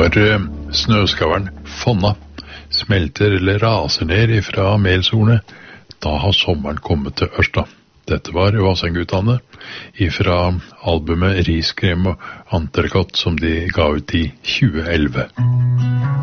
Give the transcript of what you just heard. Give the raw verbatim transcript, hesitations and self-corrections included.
Når eh, snøskaveren Fonna smelter eller raser ned ifra melshornet, da har sommeren kommet til Ørsta. Dette var Vassendgutane ifra albumet Riskrem og Anterkott som de ga ut i tjue elleve.